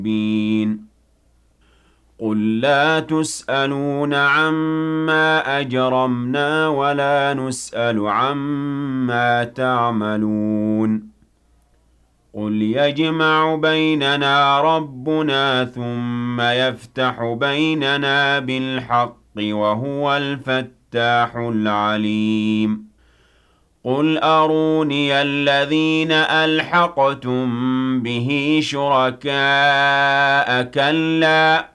مُبِينٌ قُل لَّا تُسْأَلُونَ عَمَّا أَجْرَمْنَا وَلَا نُسْأَلُ عَمَّا تَعْمَلُونَ قُلْ يَجْمَعُ بَيْنَنَا رَبُّنَا ثُمَّ يَفْتَحُ بَيْنَنَا بِالْحَقِّ وَهُوَ الْفَتَّاحُ الْعَلِيمُ قُلْ أَرُونِيَ الَّذِينَ أَلْحَقْتُم بِهِ شُرَكَاءَ ۖ كَلَّا